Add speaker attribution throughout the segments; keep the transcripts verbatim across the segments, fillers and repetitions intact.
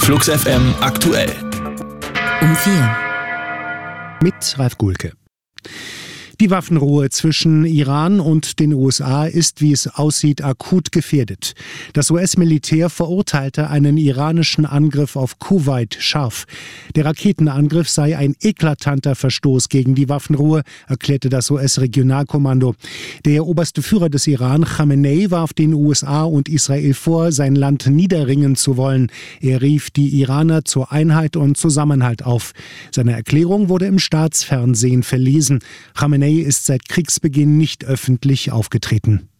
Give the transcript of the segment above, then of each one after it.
Speaker 1: Flux F M aktuell.
Speaker 2: Um vier.
Speaker 3: Mit Ralf Gulke. Die Waffenruhe zwischen Iran und den U S A ist, wie es aussieht, akut gefährdet. Das U S-Militär verurteilte einen iranischen Angriff auf Kuwait scharf. Der Raketenangriff sei ein eklatanter Verstoß gegen die Waffenruhe, erklärte das U S-Regionalkommando. Der oberste Führer des Iran, Khamenei, warf den U S A und Israel vor, sein Land niederringen zu wollen. Er rief die Iraner zur Einheit und Zusammenhalt auf. Seine Erklärung wurde im Staatsfernsehen verlesen. Khamenei ist seit Kriegsbeginn nicht öffentlich aufgetreten.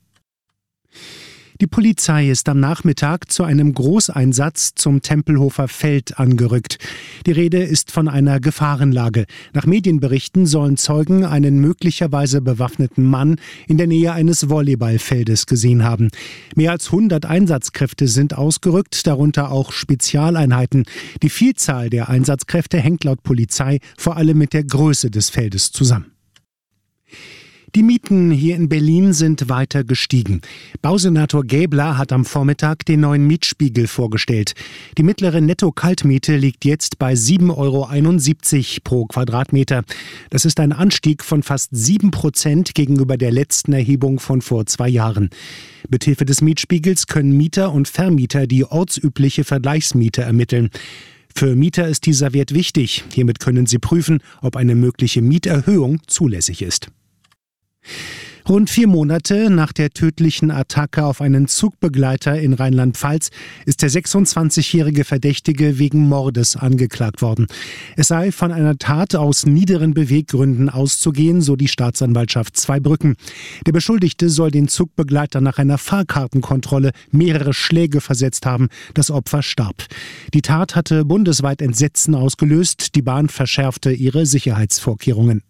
Speaker 3: Die Polizei ist am Nachmittag zu einem Großeinsatz zum Tempelhofer Feld angerückt. Die Rede ist von einer Gefahrenlage. Nach Medienberichten sollen Zeugen einen möglicherweise bewaffneten Mann in der Nähe eines Volleyballfeldes gesehen haben. Mehr als hundert Einsatzkräfte sind ausgerückt, darunter auch Spezialeinheiten. Die Vielzahl der Einsatzkräfte hängt laut Polizei vor allem mit der Größe des Feldes zusammen. Die Mieten hier in Berlin sind weiter gestiegen. Bausenator Gäbler hat am Vormittag den neuen Mietspiegel vorgestellt. Die mittlere Netto-Kaltmiete liegt jetzt bei sieben Euro einundsiebzig pro Quadratmeter. Das ist ein Anstieg von fast sieben Prozent gegenüber der letzten Erhebung von vor zwei Jahren. Mithilfe des Mietspiegels können Mieter und Vermieter die ortsübliche Vergleichsmiete ermitteln. Für Mieter ist dieser Wert wichtig. Hiermit können sie prüfen, ob eine mögliche Mieterhöhung zulässig ist. Rund vier Monate nach der tödlichen Attacke auf einen Zugbegleiter in Rheinland-Pfalz ist der sechsundzwanzigjährige Verdächtige wegen Mordes angeklagt worden. Es sei von einer Tat aus niederen Beweggründen auszugehen, so die Staatsanwaltschaft Zweibrücken. Der Beschuldigte soll den Zugbegleiter nach einer Fahrkartenkontrolle mehrere Schläge versetzt haben. Das Opfer starb. Die Tat hatte bundesweit Entsetzen ausgelöst. Die Bahn verschärfte ihre Sicherheitsvorkehrungen.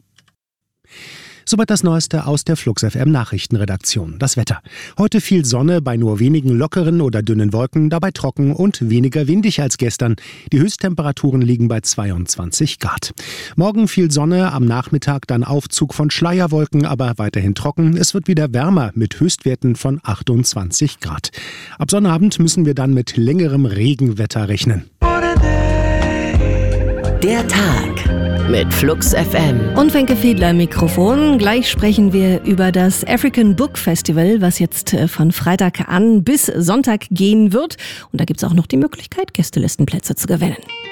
Speaker 3: Soweit das Neueste aus der Flux F M Nachrichtenredaktion. Das Wetter. Heute viel Sonne bei nur wenigen lockeren oder dünnen Wolken, dabei trocken und weniger windig als gestern. Die Höchsttemperaturen liegen bei zweiundzwanzig Grad. Morgen viel Sonne, am Nachmittag dann Aufzug von Schleierwolken, aber weiterhin trocken. Es wird wieder wärmer mit Höchstwerten von achtundzwanzig Grad. Ab Sonnabend müssen wir dann mit längerem Regenwetter rechnen.
Speaker 2: Der Tag mit Flux F M.
Speaker 4: Und Wenke Fiedler im Mikrofon. Gleich sprechen wir über das African Book Festival, was jetzt von Freitag an bis Sonntag gehen wird. Und da gibt es auch noch die Möglichkeit, Gästelistenplätze zu gewinnen.